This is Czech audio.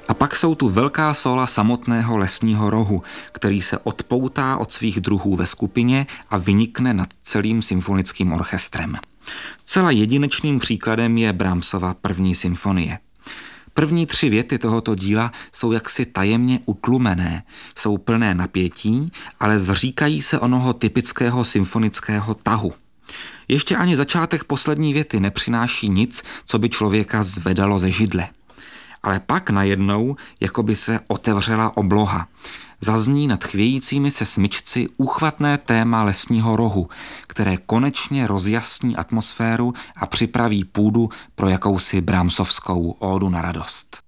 A pak jsou tu velká sóla samotného lesního rohu, který se odpoutá od svých druhů ve skupině a vynikne nad celým symfonickým orchestrem. Zcela jedinečným příkladem je Brahmsova první symfonie. První 3 věty tohoto díla jsou jaksi tajemně utlumené, jsou plné napětí, ale zříkají se onoho typického symfonického tahu. Ještě ani začátek poslední věty nepřináší nic, co by člověka zvedalo ze židle. Ale pak najednou, jako by se otevřela obloha. Zazní nad chvějícími se smyčci úchvatné téma lesního rohu, které konečně rozjasní atmosféru a připraví půdu pro jakousi brahmsovskou ódu na radost.